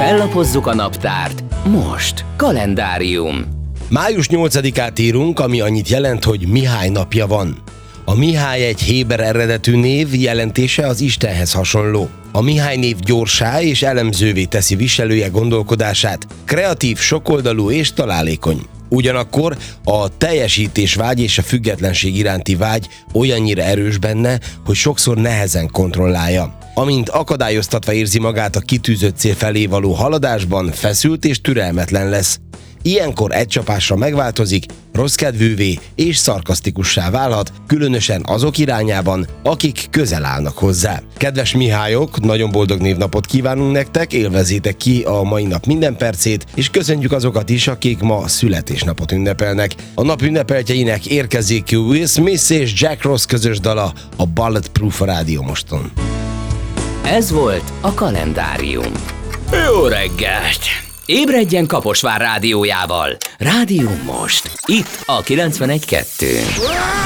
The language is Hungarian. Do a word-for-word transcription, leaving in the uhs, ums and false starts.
Fellapozzuk a naptárt. Most kalendárium. május nyolcadikát írunk, ami annyit jelent, hogy Mihály napja van. A Mihály egy héber eredetű név, jelentése az Istenhez hasonló. A Mihály név gyorsá és elemzővé teszi viselője gondolkodását, kreatív, sokoldalú és találékony. Ugyanakkor a teljesítésvágy és a függetlenség iránti vágy olyannyira erős benne, hogy sokszor nehezen kontrollálja. Amint akadályoztatva érzi magát a kitűzött cél felé való haladásban, feszült és türelmetlen lesz. Ilyenkor egy csapásra megváltozik, rosszkedvűvé és szarkasztikussá válhat, különösen azok irányában, akik közel állnak hozzá. Kedves Mihályok, nagyon boldog névnapot kívánunk nektek, élvezzétek ki a mai nap minden percét, és köszönjük azokat is, akik ma születésnapot ünnepelnek. A nap ünnepeltjeinek érkezik Will Smith és Jack Ross közös dala, a Bulletproof a Rádió Moston. Ez volt a kalendárium. Jó reggelt! Ébredjen Kaposvár rádiójával. Rádió Most. Itt a kilencvenegy kettő.